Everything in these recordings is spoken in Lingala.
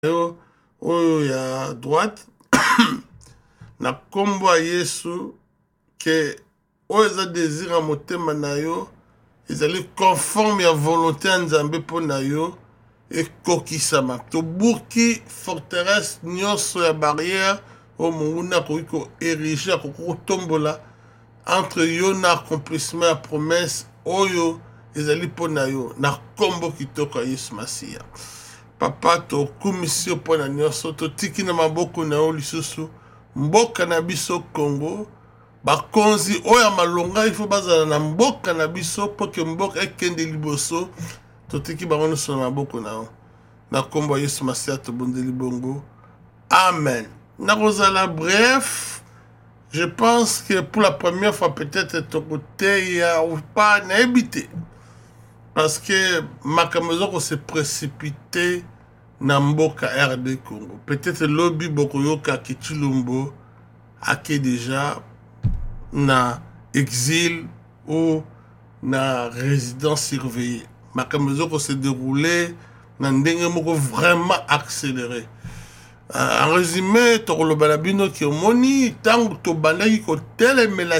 yo oyo ya droite na kombo ya Yesu ke oyo eza désir ya motema na yo ezali conforme ya volonté ya Nzambe mpo na yo ekokisama tobuki forteresse nyonso ya barrière oyo monguna akoki koérige akoki kotombola entre yo na accomplissement ya promesse oyo ezali mpo na yo na kombo kitoko ya Yesu Masiya. Papa tokumisi yo mpo na nyonso totiki na maboko na yo lisusu mboka na biso Congo bakonzi oyo ya malonga ifo bazala na mboka na biso mpo ke mboka ekende liboso totiki bango nyonso na maboko na yo na kombo ya Yesu Masiya tobondeli bongo amen. Nakozala bref, je pense que pour la première fois peut-être tokote ya ou pas na habité parce que makambo se précipité na mboka RD Congo. Peut-être lobby bokoyoka Kichilumbo ake déjà na exil ou na résidence surveillée. Makambo se déroulé na ndenge moko vraiment accéléré. En résumé, tokoloba bino ki omoni tango tobandaki kotelemela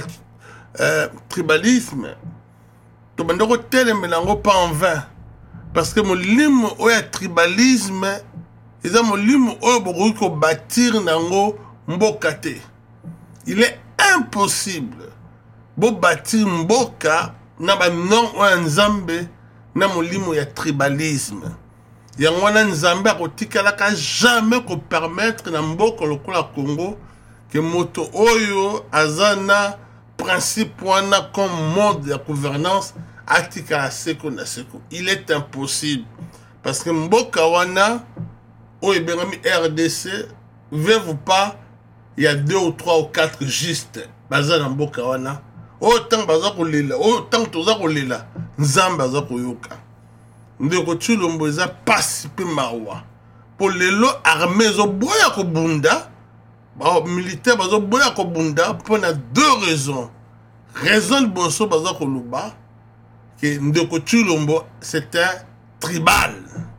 tribalisme tobanda kotelemela yango pa en vain parce que molimo oyo ya tribalisme eza molimo oyo bokoki kobatir nango mboka te. Il est impossible bobatir mboka na banon oyo ya Nzambe na molimo ya tribalisme. Yango wana Nzambe akotikalaka jamais ko permettre na mboka lokola Congo ke moto oyo aza na principe wana comme mode ya gouvernance atikala seko na seko. Il est impossible parce que mboka wana oyo ebengami RDC veut ou pas il y a 2 ou 3 ou 4 juste baza na mboka wana autant baza kolela autant toza kolela Nzambe aza koyoka. Ndeko Tshilombo eza pasi pe mawa po lelo armée zo boya ko bunda ba militaire bazo boya ko bunda pour na 2 raisons. Raison boso baza ko luba que Ndeko Tshilombo c'était tribal.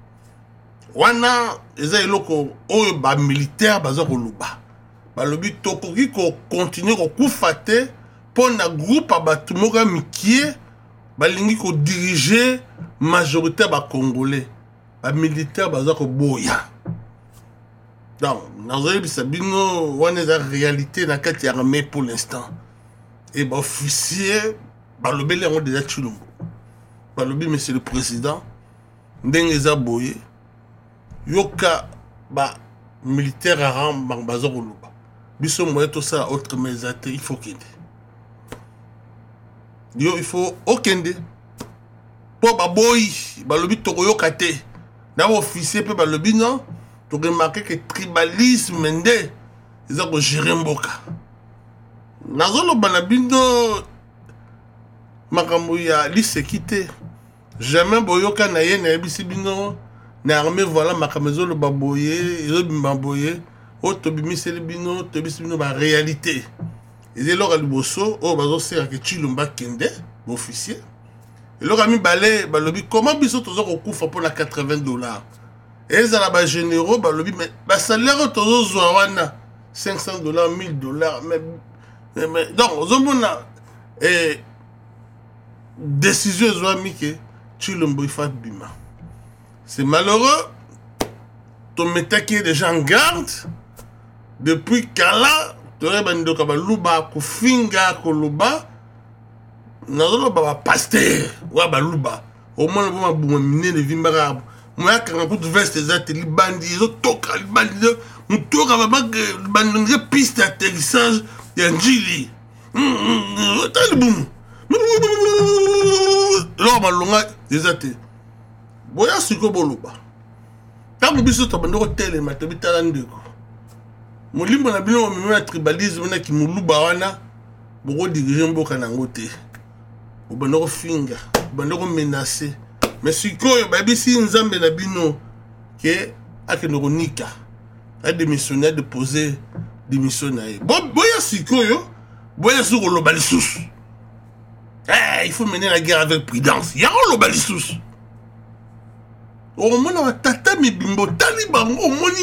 Wana eza eloko oyo ba militaire baza ko luba. Ba lobi tokoki ko continuer ko kufate pour na groupe abatu moka mikie balingi ko diriger majorité ba congolais ba militaire baza ko boya. Donc nazali bisabino wana za réalité na kati ya armée pour l'instant. Et ba officier ba lobeli ngo déjà Tshilombo. Ba lobi monsieur le président ndenge za boye yoka ba militaire rang baza ko luba. Biso moye to ça autre mesate il faut kende. Yo il faut okende. Po baboyi balobi tokoyoka te na officier pe balobi non to remarquer que tribalisme nde eza ko gérer mboka nazolo bana bindo makambo ya lisekite jamais boyoka na ye na bisi bino na armée voilà makambo zolo baboye ezo bimba boye o to bimiseli bino to bisi bino ba réalité ezelo ka liboso o bazo sera ke Tshilombo kende officier. Et le ami balé, balobi, comment biso tozo kokufa pour la $80? Et ils ont ba généraux, balobi, mais ba salaire tozo zouawana $500, $1000, mais donc zomona et décision zouami que Tshilombo ifat bima. C'est malheureux. Ton métier qui est déjà en garde depuis Kala, tore bando kabaluba kufinga koluba. Nazolo baba pasteur wa baluba au moins on va buminer de vimbara moi quand on veste des ateliers bandits zo toka bandits mutoka baba bandits piste d'atterrissage ya njili talibum lo malonga des ateliers boya siko boluba tango biso to bando tele matobitala ndeko mulimbo na bino mimi tribalisme na ki muluba wana boko diriger mboka nango te. Obandoko finga, obandoko menacer. Mais sikoyo babisi Nzambe na bino ke akenoko nika. A démissionné, a déposé démission na ye. Boya sikoyo, boya soko loba lisusu. Il faut mener la guerre avec prudence. Yaro loba lisusu. omona batata mibimbo tali bango omoni